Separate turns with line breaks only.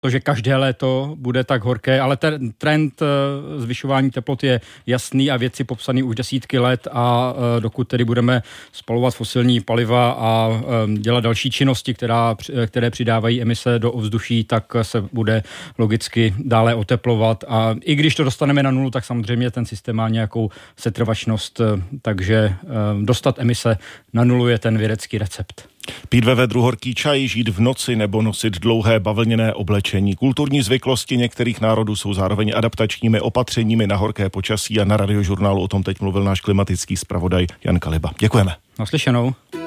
to, že každé léto bude tak horké, ale ten trend zvyšování teplot je jasný a věci popsaný už desítky let a dokud tedy budeme spalovat fosilní paliva a dělat další činnosti, které přidávají emise do ovzduší, tak se bude logicky dále oteplovat a i když to dostaneme na nulu, tak samozřejmě ten systém má nějakou setrvačnost, takže dostat emise na nulu je ten vědecký recept.
Pít ve vedru horký čaj, žít v noci nebo nosit dlouhé bavlněné oblečení. Kulturní zvyklosti některých národů jsou zároveň adaptačními opatřeními na horké počasí a na Radiožurnálu o tom teď mluvil náš klimatický zpravodaj Jan Kaliba. Děkujeme.
Naslyšenou.